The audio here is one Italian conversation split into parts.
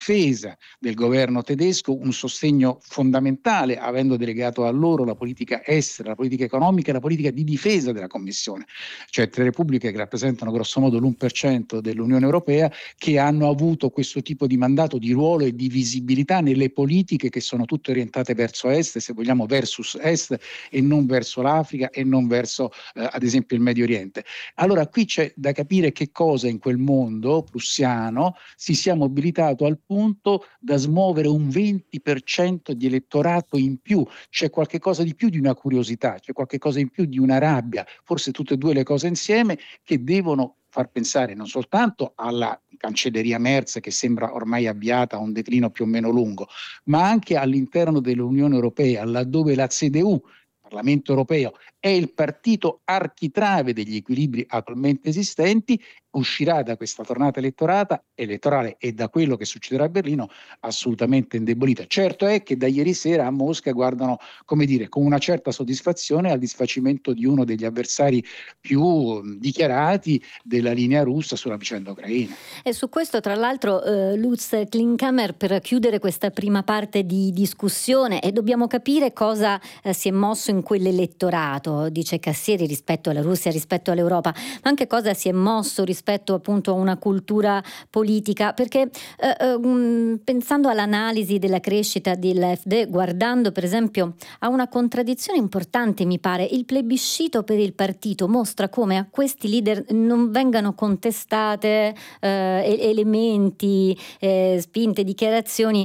difesa del governo tedesco, un sostegno fondamentale, avendo delegato a loro la politica estera, la politica economica e la politica di difesa della Commissione, cioè 3 repubbliche che rappresentano grossomodo l'1% dell'Unione Europea, che hanno avuto questo tipo di mandato, di ruolo e di visibilità nelle politiche che sono tutte orientate verso est, se vogliamo versus est, e non verso l'Africa e non verso ad esempio il Medio Oriente. Allora qui c'è da capire che cosa in quel mondo prussiano si sia mobilitato al punto da smuovere un 20% di elettorato in più. C'è qualche cosa di più di una curiosità, c'è qualche cosa in più di una rabbia, forse tutte e due le cose insieme, che devono far pensare non soltanto alla cancelleria Merz, che sembra ormai avviata a un declino più o meno lungo, ma anche all'interno dell'Unione Europea, laddove la CDU, Parlamento Europeo, è il partito architrave degli equilibri attualmente esistenti, uscirà da questa tornata elettorale e da quello che succederà a Berlino assolutamente indebolita. Certo è che da ieri sera a Mosca guardano, come dire, con una certa soddisfazione al disfacimento di uno degli avversari più dichiarati della linea russa sulla vicenda ucraina. E su questo, tra l'altro, Lutz Klinkhammer, per chiudere questa prima parte di discussione, e dobbiamo capire cosa si è mosso in quell'elettorato, dice Cassieri, rispetto alla Russia, rispetto all'Europa, ma anche cosa si è mosso rispetto appunto a una cultura politica, perché pensando all'analisi della crescita dell'AfD, guardando per esempio a una contraddizione importante, mi pare, il plebiscito per il partito mostra come a questi leader non vengano contestate elementi, spinte, dichiarazioni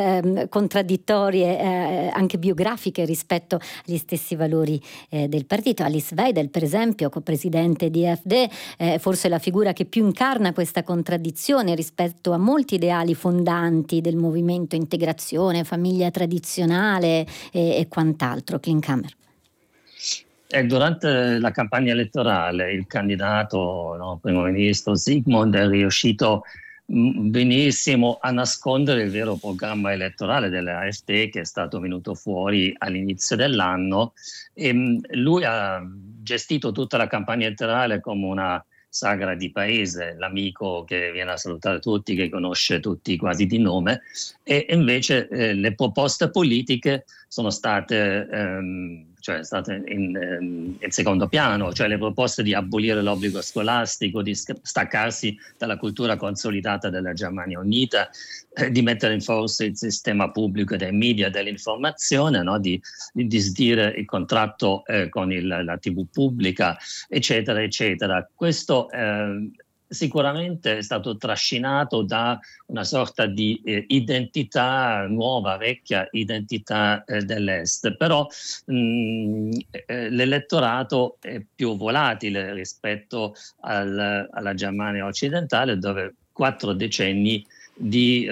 contraddittorie, anche biografiche rispetto agli stessi valori del partito. Alice Weidel, per esempio, co-presidente di AfD, forse la figura che più incarna questa contraddizione rispetto a molti ideali fondanti del movimento integrazione, famiglia tradizionale e quant'altro. Klinkhammer. Durante la campagna elettorale il candidato, primo ministro Sigmund, è riuscito benissimo a nascondere il vero programma elettorale dell'AfD, che è stato venuto fuori all'inizio dell'anno, e lui ha gestito tutta la campagna elettorale come una sagra di paese, l'amico che viene a salutare tutti, che conosce tutti quasi di nome, e invece le proposte politiche sono state in secondo piano, cioè le proposte di abolire l'obbligo scolastico, di staccarsi dalla cultura consolidata della Germania Unita, di mettere in forza il sistema pubblico dei media, dell'informazione, no? di disdire il contratto con la TV pubblica, eccetera, eccetera. Questo sicuramente è stato trascinato da una sorta di identità nuova, vecchia identità dell'Est, però l'elettorato è più volatile rispetto alla Germania occidentale, dove 4 decenni di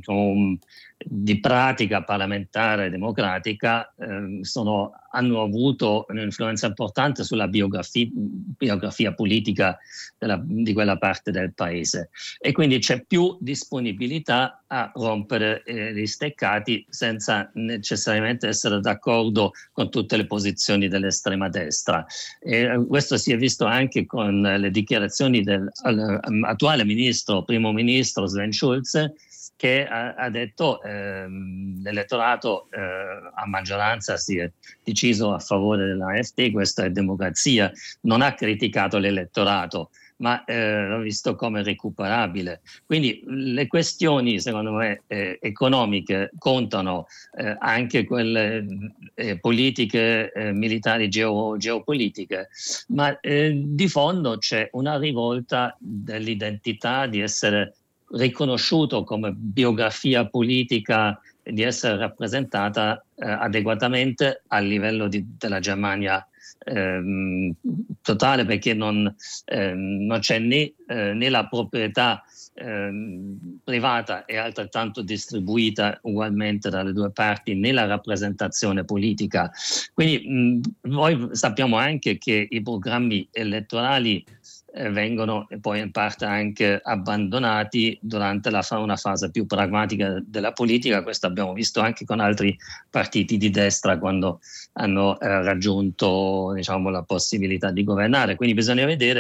pratica parlamentare democratica hanno avuto un'influenza importante sulla biografia politica di quella parte del paese, e quindi c'è più disponibilità a rompere gli steccati senza necessariamente essere d'accordo con tutte le posizioni dell'estrema destra. E questo si è visto anche con le dichiarazioni dell'attuale primo ministro Sven Schulze, che ha detto l'elettorato a maggioranza si è deciso a favore dell'AfD, questa è democrazia. Non ha criticato l'elettorato, ma l'ha visto come recuperabile. Quindi le questioni, secondo me, economiche contano, anche quelle politiche, militari, geopolitiche, ma di fondo c'è una rivolta dell'identità di essere riconosciuto come biografia politica, di essere rappresentata adeguatamente a livello della Germania totale, perché non c'è né la proprietà privata è altrettanto distribuita ugualmente dalle due parti, né la rappresentazione politica. Quindi noi sappiamo anche che i programmi elettorali vengono poi in parte anche abbandonati durante una fase più pragmatica della politica. Questo abbiamo visto anche con altri partiti di destra quando hanno raggiunto, diciamo, la possibilità di governare. Quindi bisogna vedere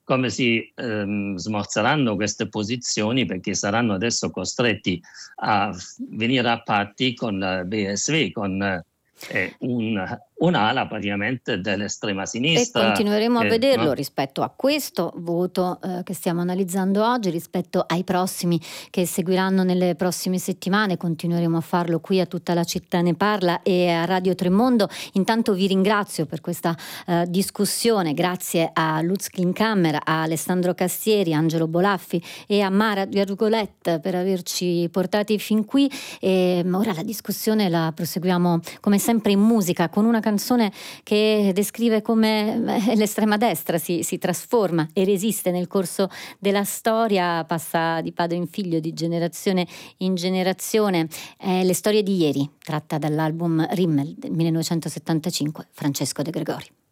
come si smorzeranno queste posizioni, perché saranno adesso costretti a venire a patti con la BSV, con un'ala praticamente dell'estrema sinistra. E continueremo a vederlo, no? rispetto a questo voto che stiamo analizzando oggi, rispetto ai prossimi che seguiranno nelle prossime settimane. Continueremo a farlo qui a Tutta la città ne parla e a Radio Tremondo. Intanto vi ringrazio per questa discussione, grazie a Lutz Klinkhammer, a Alessandro Cassieri, Angelo Bolaffi e a Mara Virgolet per averci portati fin qui. E ora la discussione la proseguiamo come sempre in musica, con una canzone che descrive come l'estrema destra si trasforma e resiste nel corso della storia, passa di padre in figlio, di generazione in generazione. Le storie di ieri, tratta dall'album Rimmel del 1975, Francesco De Gregori.